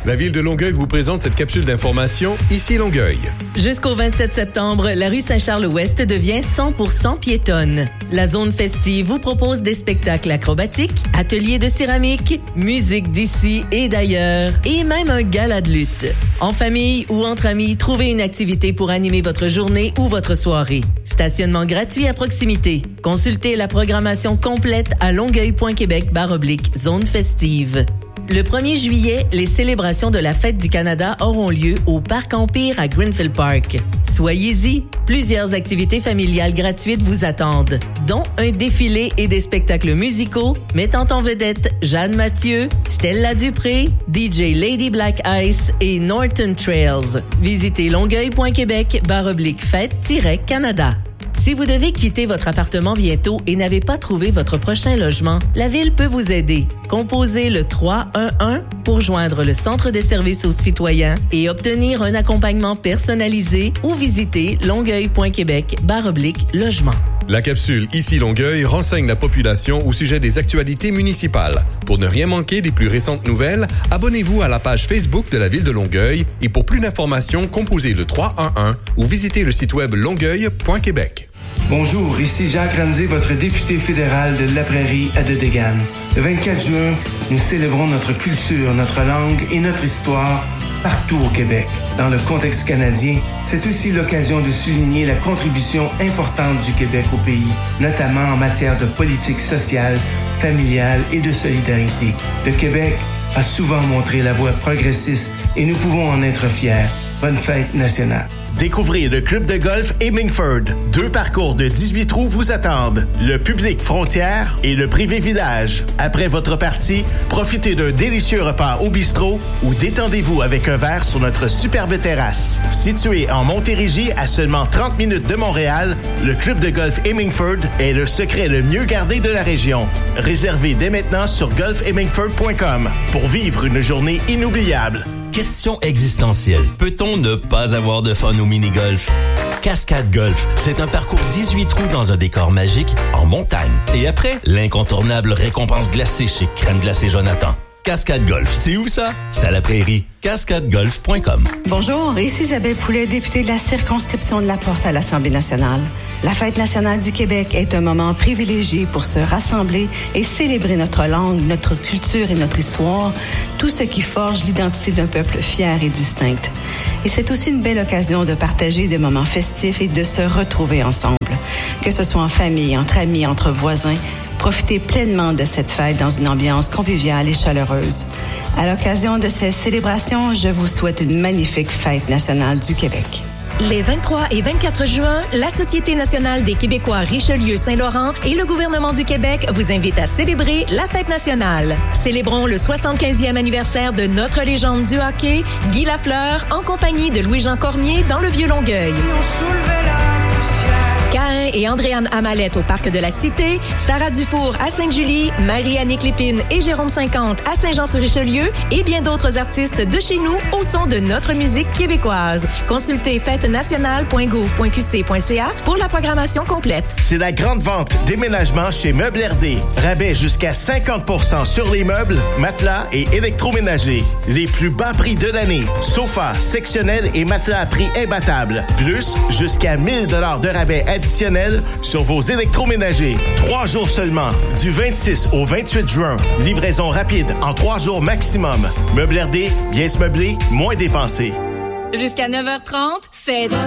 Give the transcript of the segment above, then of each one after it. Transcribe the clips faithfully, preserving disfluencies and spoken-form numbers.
La ville de Longueuil vous présente cette capsule d'information Ici Longueuil. Jusqu'au vingt-sept septembre, la rue Saint-Charles-Ouest devient cent pour cent piétonne. La zone festive vous propose des spectacles acrobatiques, ateliers de céramique, musique d'ici et d'ailleurs, et même un gala de lutte. En famille ou entre amis, trouvez une activité pour animer votre journée ou votre soirée. Stationnement gratuit à proximité. Consultez la programmation complète à longueuil.québec barre oblique zone festive. Le premier juillet, les célébrations de la Fête du Canada auront lieu au Parc Empire à Greenfield Park. Soyez-y, plusieurs activités familiales gratuites vous attendent, dont un défilé et des spectacles musicaux mettant en vedette Jeanne Mathieu, Stella Dupré, D J Lady Black Ice et Norton Trails. Visitez longueuil.québec barre oblique fête-canada. Si vous devez quitter votre appartement bientôt et n'avez pas trouvé votre prochain logement, la Ville peut vous aider. Composez le trois un un pour joindre le Centre de services aux citoyens et obtenir un accompagnement personnalisé ou visitez longueuil.québec barre oblique logement. La capsule Ici Longueuil renseigne la population au sujet des actualités municipales. Pour ne rien manquer des plus récentes nouvelles, abonnez-vous à la page Facebook de la Ville de Longueuil et pour plus d'informations, composez le trois un un ou visitez le site web longueuil point québec. Bonjour, ici Jacques Ramsey, votre député fédéral de La Prairie à Dedegan. Le vingt-quatre juin, nous célébrons notre culture, notre langue et notre histoire partout au Québec. Dans le contexte canadien, c'est aussi l'occasion de souligner la contribution importante du Québec au pays, notamment en matière de politique sociale, familiale et de solidarité. Le Québec a souvent montré la voie progressiste et nous pouvons en être fiers. Bonne fête nationale. Découvrez le club de golf Hemingford. Deux parcours de dix-huit trous vous attendent. Le public frontière et le privé village. Après votre partie, profitez d'un délicieux repas au bistrot ou détendez-vous avec un verre sur notre superbe terrasse. Situé en Montérégie à seulement trente minutes de Montréal, le club de golf Hemingford est le secret le mieux gardé de la région. Réservez dès maintenant sur golf hemingford point com pour vivre une journée inoubliable. Question existentielle. Peut-on ne pas avoir de fun au mini-golf? Cascade Golf, c'est un parcours dix-huit trous dans un décor magique en montagne. Et après, l'incontournable récompense glacée chez Crème Glacée Jonathan. Cascade Golf, c'est où ça? C'est à la Prairie. cascade golf point com. Bonjour, ici Isabelle Poulet, députée de la circonscription de La Porte à l'Assemblée nationale. La Fête nationale du Québec est un moment privilégié pour se rassembler et célébrer notre langue, notre culture et notre histoire, tout ce qui forge l'identité d'un peuple fier et distinct. Et c'est aussi une belle occasion de partager des moments festifs et de se retrouver ensemble, que ce soit en famille, entre amis, entre voisins. Profitez pleinement de cette fête dans une ambiance conviviale et chaleureuse. À l'occasion de ces célébrations, je vous souhaite une magnifique Fête nationale du Québec. Les vingt-trois et vingt-quatre juin, la Société nationale des Québécois Richelieu-Saint-Laurent et le gouvernement du Québec vous invitent à célébrer la Fête nationale. Célébrons le soixante-quinzième anniversaire de notre légende du hockey, Guy Lafleur, en compagnie de Louis-Jean Cormier dans le Vieux-Longueuil. Si on soulevait la poussière. Caïn et Andréane Amalette au Parc de la Cité, Sarah Dufour à Sainte-Julie, Marie-Annick Lépine et Jérôme cinquante à Saint-Jean-sur-Richelieu et bien d'autres artistes de chez nous au son de notre musique québécoise. Consultez fête nationale point gouv point q c point c a pour la programmation complète. C'est la grande vente déménagement chez Meubles R D. Rabais jusqu'à cinquante pour cent sur les meubles, matelas et électroménagers. Les plus bas prix de l'année. Sofas, sectionnels et matelas à prix imbattable. Plus, jusqu'à mille dollars de rabais additionnels sur vos électroménagers. Trois jours seulement, du vingt-six au vingt-huit juin. Livraison rapide en trois jours maximum. Meubles R D, bien se meubler, moins dépenser. Jusqu'à neuf heures trente, c'est bonheur,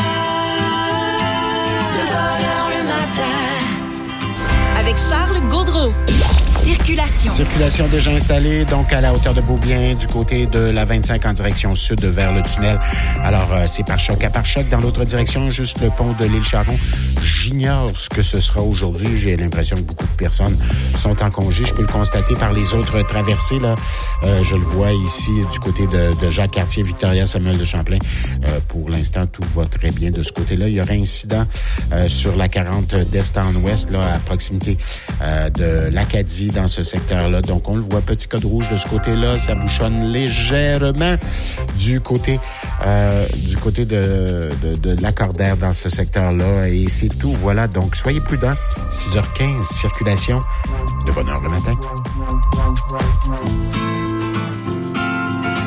de bonheur le matin. Avec Charles Gaudreau. Circulation. Circulation déjà installée, donc à la hauteur de Beaubien, du côté de la vingt-cinq en direction sud vers le tunnel. Alors, euh, c'est par choc à par choc. Dans l'autre direction, juste le pont de l'île Charon. J'ignore ce que ce sera aujourd'hui. J'ai l'impression que beaucoup de personnes sont en congé. Je peux le constater par les autres traversées. Là, euh, je le vois ici du côté de, de Jacques-Cartier, Victoria, Samuel de Champlain. Euh, pour l'instant, tout va très bien de ce côté-là. Il y aura incident euh, sur la quarante d'est en ouest, là, à proximité euh, de l'Acadie, dans ce secteur-là. Donc, on le voit, petit code rouge de ce côté-là. Ça bouchonne légèrement du côté euh, du côté de, de, de Lacordaire dans ce secteur-là. Et c'est tout. Voilà. Donc, soyez prudents. six heures quinze, circulation de bonne heure le matin.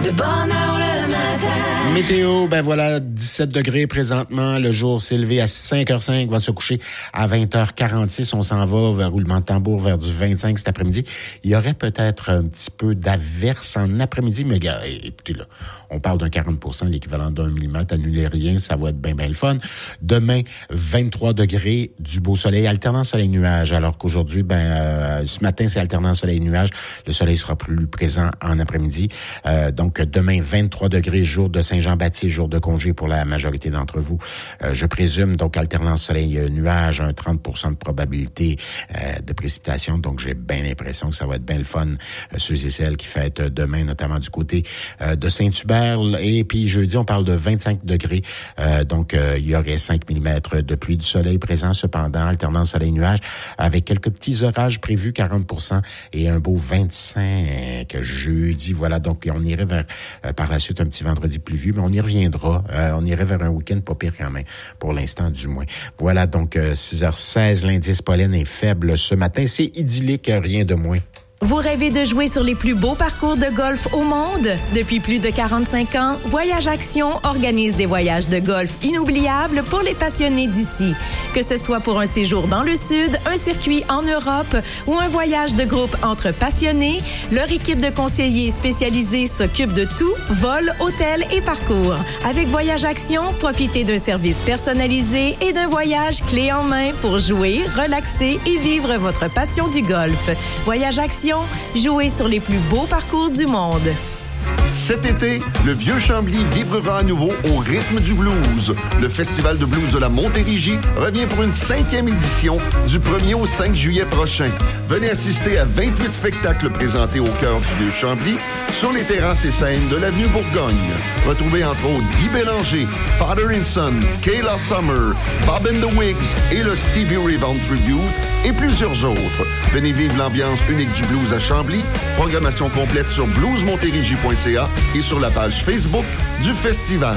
de bonne heure le matin. Météo, ben voilà, dix-sept degrés présentement. Le jour s'est levé à cinq heures cinq, va se coucher à vingt heures quarante-six. On s'en va vers roulement de tambour vers du vingt-cinq cet après-midi. Il y aurait peut-être un petit peu d'averse en après-midi, mais gars, écoutez là, on parle d'un quarante pour cent, l'équivalent d'un millimètre. Annulez rien, ça va être bien, bien le fun. Demain, vingt-trois degrés, du beau soleil, alternant soleil-nuage, alors qu'aujourd'hui, ben euh, ce matin, c'est alternant soleil-nuage. Le soleil sera plus présent en après-midi. Euh, donc, demain, vingt-trois degrés, jour de Saint-Jean-Baptiste, jour de congé pour la majorité d'entre vous. Euh, je présume, donc, alternance soleil-nuage, un trente pour cent de probabilité euh, de précipitation. Donc, j'ai bien l'impression que ça va être bien le fun. Euh, ceux et celles qui fêtent demain, notamment du côté euh, de Saint-Hubert. Et puis, jeudi, on parle de vingt-cinq degrés. Euh, donc, euh, il y aurait cinq millimètres de pluie, du soleil présent, cependant, alternance soleil-nuage, avec quelques petits orages prévus, quarante pour cent, et un beau vingt-cinq jeudi. Voilà, donc, on irait vers, euh, par la suite, un petit vendredi pluvieux, mais on y reviendra. Euh, on irait vers un week-end pas pire quand même, pour l'instant, du moins. Voilà, donc, euh, six heures seize, l'indice pollen est faible ce matin. C'est idyllique, rien de moins. Vous rêvez de jouer sur les plus beaux parcours de golf au monde? Depuis plus de quarante-cinq ans, Voyage Action organise des voyages de golf inoubliables pour les passionnés d'ici. Que ce soit pour un séjour dans le Sud, un circuit en Europe ou un voyage de groupe entre passionnés, leur équipe de conseillers spécialisés s'occupe de tout, vol, hôtel et parcours. Avec Voyage Action, profitez d'un service personnalisé et d'un voyage clé en main pour jouer, relaxer et vivre votre passion du golf. Voyage Action, jouez sur les plus beaux parcours du monde. Cet été, le Vieux-Chambly vibrera à nouveau au rythme du blues. Le Festival de blues de la Montérégie revient pour une cinquième édition du premier au cinq juillet prochain. Venez assister à vingt-huit spectacles présentés au cœur du Vieux-Chambly sur les terrasses et scènes de l'avenue Bourgogne. Retrouvez entre autres Guy Bélanger, Father and Son, Kayla Summer, Bob and the Wigs et le Stevie Ray Vaughan Tribute et plusieurs autres. Venez vivre l'ambiance unique du blues à Chambly. Programmation complète sur blues montérégie point c a et sur la page Facebook du festival.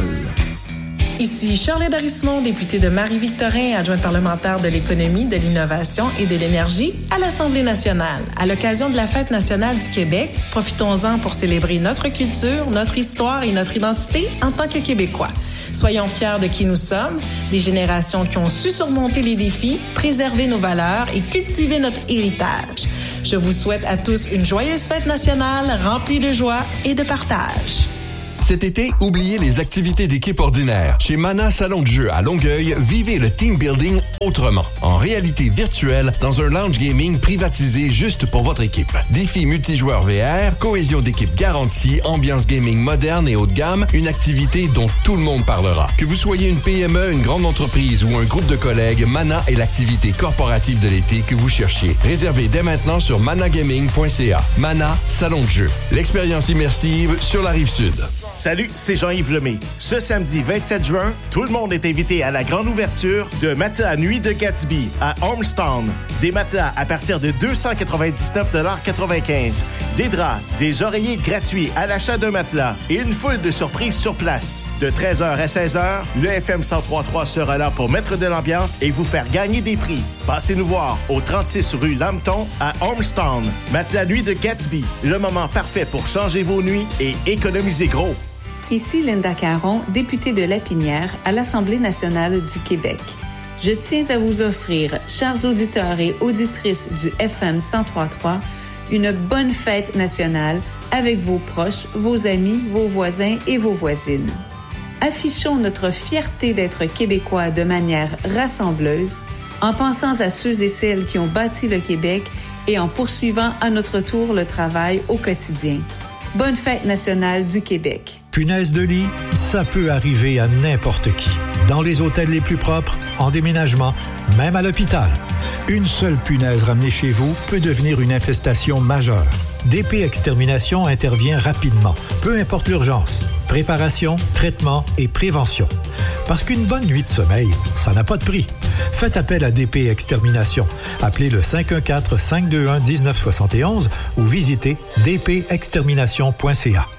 Ici Charlotte Darismon, députée de Marie-Victorin, adjointe parlementaire de l'économie, de l'innovation et de l'énergie à l'Assemblée nationale. À l'occasion de la Fête nationale du Québec, profitons-en pour célébrer notre culture, notre histoire et notre identité en tant que Québécois. Soyons fiers de qui nous sommes, des générations qui ont su surmonter les défis, préserver nos valeurs et cultiver notre héritage. Je vous souhaite à tous une joyeuse fête nationale remplie de joie et de partage. Cet été, oubliez les activités d'équipe ordinaires. Chez Mana Salon de jeu à Longueuil, vivez le team building autrement. En réalité virtuelle, dans un lounge gaming privatisé juste pour votre équipe. Défis multijoueurs V R, cohésion d'équipe garantie, ambiance gaming moderne et haut de gamme, une activité dont tout le monde parlera. Que vous soyez une P M E, une grande entreprise ou un groupe de collègues, Mana est l'activité corporative de l'été que vous cherchiez. Réservez dès maintenant sur mana gaming point c a. Mana Salon de jeu. L'expérience immersive sur la Rive-Sud. Salut, c'est Jean-Yves Lemay. Ce samedi vingt-sept juin, tout le monde est invité à la grande ouverture de Matelas Nuit de Gatsby à Ormstown. Des matelas à partir de deux cent quatre-vingt-dix-neuf quatre-vingt-quinze. Des draps, des oreillers gratuits à l'achat d'un matelas et une foule de surprises sur place. De treize heures à seize heures, le F M cent trois point trois sera là pour mettre de l'ambiance et vous faire gagner des prix. Passez nous voir au trente-six rue Lambton à Ormstown. Matelas Nuit de Gatsby, le moment parfait pour changer vos nuits et économiser gros. Ici Linda Caron, députée de Lapinière à l'Assemblée nationale du Québec. Je tiens à vous offrir, chers auditeurs et auditrices du F M cent trois point trois, une bonne fête nationale avec vos proches, vos amis, vos voisins et vos voisines. Affichons notre fierté d'être Québécois de manière rassembleuse, en pensant à ceux et celles qui ont bâti le Québec et en poursuivant à notre tour le travail au quotidien. Bonne fête nationale du Québec. Punaise de lit, ça peut arriver à n'importe qui. Dans les hôtels les plus propres, en déménagement, même à l'hôpital. Une seule punaise ramenée chez vous peut devenir une infestation majeure. D P Extermination intervient rapidement, peu importe l'urgence. Préparation, traitement et prévention. Parce qu'une bonne nuit de sommeil, ça n'a pas de prix. Faites appel à D P Extermination. Appelez le cinq un quatre, cinq deux un, un neuf sept un ou visitez d p extermination point c a.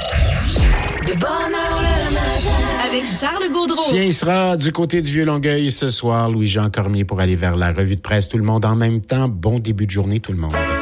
De bonne heure le matin avec Charles Gaudreau. Tiens, il sera du côté du Vieux-Longueuil ce soir, Louis-Jean Cormier, pour aller vers la revue de presse. Tout le monde en même temps. Bon début de journée, tout le monde.